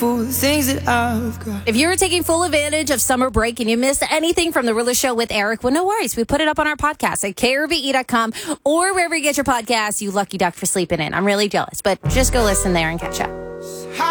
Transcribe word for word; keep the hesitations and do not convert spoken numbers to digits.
for the things that I've got. If you're taking full advantage of summer break and you missed anything from The Realest Show with Eric, well, no worries. We put it up on our podcast at K R V E dot com or wherever you get your podcasts. You lucky duck for sleeping in. I'm really jealous, but just go listen there and catch up.